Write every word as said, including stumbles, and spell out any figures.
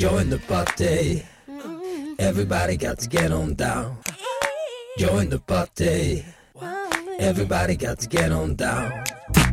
Join the party. Everybody got to get on down. Join the party. Everybody got to get on down.